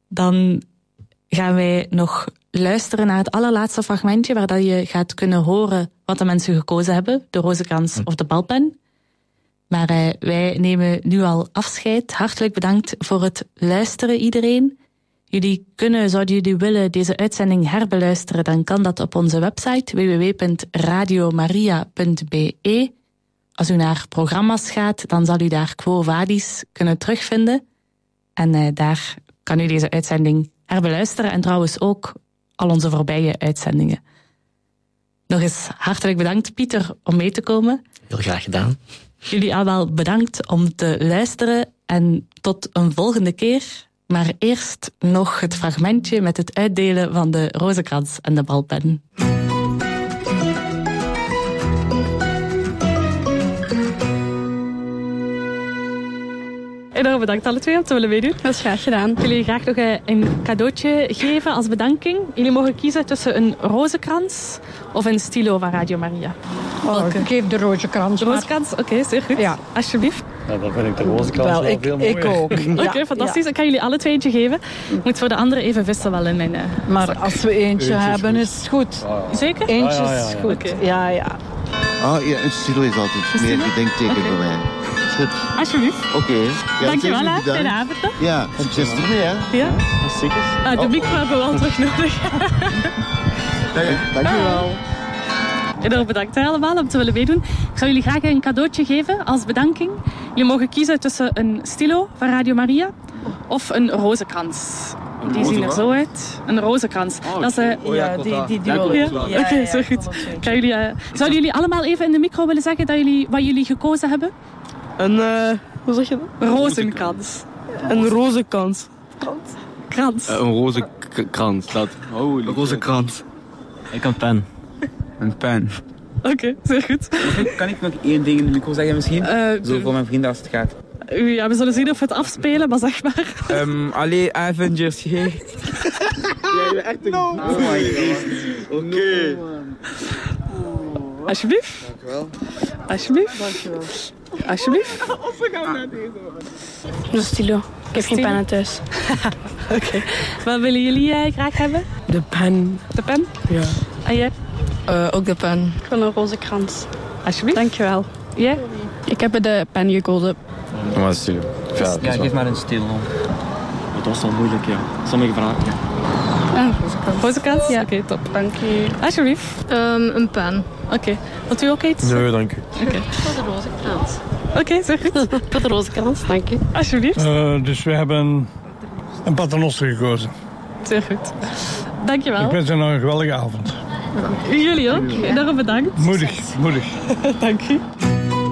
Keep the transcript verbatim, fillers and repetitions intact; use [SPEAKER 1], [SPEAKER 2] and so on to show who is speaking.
[SPEAKER 1] dan gaan wij nog luisteren naar het allerlaatste fragmentje, waar dat je gaat kunnen horen wat de mensen gekozen hebben, de rozenkrans of de balpen. Maar uh, wij nemen nu al afscheid. Hartelijk bedankt voor het luisteren, iedereen. Jullie kunnen, zouden jullie willen, deze uitzending herbeluisteren, dan kan dat op onze website w w w punt radio maria punt b e. Als u naar programma's gaat, dan zal u daar Quo Vadis kunnen terugvinden. En uh, daar kan u deze uitzending herbeluisteren en trouwens ook al onze voorbije uitzendingen. Nog eens hartelijk bedankt, Pieter, om mee te komen.
[SPEAKER 2] Heel graag gedaan.
[SPEAKER 1] Jullie allemaal bedankt om te luisteren en tot een volgende keer. Maar eerst nog het fragmentje met het uitdelen van de rozenkrans en de balpen. Enorm bedankt alle twee om te willen meedoen.
[SPEAKER 3] Dat is graag gedaan.
[SPEAKER 1] Ik wil jullie graag nog een cadeautje geven als bedanking. Jullie mogen kiezen tussen een rozenkrans of een stilo van Radio Maria.
[SPEAKER 4] Oh, ik geef de rozenkrans.
[SPEAKER 1] De rozenkrans, oké, okay, zeer goed.
[SPEAKER 4] Ja.
[SPEAKER 1] Alsjeblieft.
[SPEAKER 5] Ja, dan vind ik de rozenkrans wel, wel
[SPEAKER 4] ik,
[SPEAKER 5] veel mooier.
[SPEAKER 4] Ik ook.
[SPEAKER 1] Oké, okay, ja, fantastisch. Ja. Ik kan jullie alle twee eentje geven. Ik moet voor de andere even vissen wel in mijn uh,
[SPEAKER 4] Maar
[SPEAKER 1] zak.
[SPEAKER 4] als we eentje, eentje hebben, is het goed.
[SPEAKER 5] Ah, ja.
[SPEAKER 1] Zeker?
[SPEAKER 4] Eentje
[SPEAKER 5] ah, ja, ja, ja.
[SPEAKER 4] is goed.
[SPEAKER 1] Okay.
[SPEAKER 4] Ja, ja.
[SPEAKER 6] Ah, ja, een stilo is altijd meer gedenkteken okay. voor mij. Goed.
[SPEAKER 1] Alsjeblieft.
[SPEAKER 6] Oké. Okay. Ja,
[SPEAKER 1] dankjewel, hè. Fijne avond, toch?
[SPEAKER 6] Ja, succes ermee, hè.
[SPEAKER 1] Ja?
[SPEAKER 5] Zeker.
[SPEAKER 1] Ah, de
[SPEAKER 6] oh.
[SPEAKER 1] micro hebben we wel terug nodig.
[SPEAKER 6] Dank, dankjewel.
[SPEAKER 1] Enorm bedankt hè, allemaal om te willen meedoen. Ik zou jullie graag een cadeautje geven als bedanking. Jullie mogen kiezen tussen een stilo van Radio Maria of een rozenkrans.
[SPEAKER 7] Een
[SPEAKER 1] die zien er zo uit. Een rozenkrans.
[SPEAKER 7] Oh,
[SPEAKER 1] dat is, uh,
[SPEAKER 7] oh, ja,
[SPEAKER 4] die, die, die
[SPEAKER 1] ja,
[SPEAKER 4] wil
[SPEAKER 1] ja.
[SPEAKER 4] ik.
[SPEAKER 1] Oké, okay, zo goed. Kan jullie, uh, zouden jullie allemaal even in de micro willen zeggen dat jullie, wat jullie gekozen hebben?
[SPEAKER 8] Een, uh, hoe zeg je dat?
[SPEAKER 1] Rozenkrans.
[SPEAKER 8] Een rozenkrans.
[SPEAKER 1] Krans.
[SPEAKER 7] Uh, een rozenkrans, dat. Oh, een rozenkrans.
[SPEAKER 2] Ik een pen.
[SPEAKER 7] Een pen.
[SPEAKER 1] Oké, okay, zeer goed.
[SPEAKER 9] Kan ik nog één ding in de micro zeggen misschien?
[SPEAKER 1] Uh,
[SPEAKER 9] Zo voor mijn vrienden als het gaat.
[SPEAKER 1] Ja, we zullen zien of we het afspelen, maar zeg maar.
[SPEAKER 9] Um, allee, Avengers, G. Jij bent echt een... No. Oh my god.
[SPEAKER 7] Oké. Okay.
[SPEAKER 1] Oh. Alsjeblieft.
[SPEAKER 9] Dank u wel.
[SPEAKER 1] Alsjeblieft.
[SPEAKER 4] Dankjewel.
[SPEAKER 1] Alsjeblieft.
[SPEAKER 8] Of we gaan naar deze man.
[SPEAKER 3] Een stilo. Ik heb geen pennen thuis.
[SPEAKER 1] Oké. Okay. Wat willen jullie uh, graag hebben?
[SPEAKER 8] De pen.
[SPEAKER 1] De pen?
[SPEAKER 8] Ja.
[SPEAKER 1] En jij?
[SPEAKER 8] Uh, ook de pen.
[SPEAKER 3] Ik wil een rozenkrans.
[SPEAKER 1] Alsjeblieft.
[SPEAKER 3] Dankjewel.
[SPEAKER 1] Jij?
[SPEAKER 3] Ik heb de pen gekozen.
[SPEAKER 7] Ja, maar stilo.
[SPEAKER 2] Ja, ja geef maar een stilo. Dat was al moeilijk, ja. Sommige vragen, ja.
[SPEAKER 3] Ah,
[SPEAKER 1] rozenkrans?
[SPEAKER 3] Ja.
[SPEAKER 1] Oké, okay, top.
[SPEAKER 3] Dank je.
[SPEAKER 1] Alsjeblieft.
[SPEAKER 3] Um, een pen.
[SPEAKER 1] Oké. Okay. Wilt u ook iets?
[SPEAKER 7] Nee, dank u.
[SPEAKER 1] Oké. Okay.
[SPEAKER 3] Voor de rozenkrans.
[SPEAKER 1] Oké, okay, zo goed.
[SPEAKER 3] Voor de rozenkrans, dank je.
[SPEAKER 1] Alsjeblieft.
[SPEAKER 5] Uh, dus we hebben een paternoster gekozen.
[SPEAKER 1] Zeer goed. Dankjewel.
[SPEAKER 5] Ik wens u nog een geweldige avond.
[SPEAKER 1] Jullie ook. Enorm bedankt.
[SPEAKER 5] Moedig, moedig.
[SPEAKER 1] Dank u.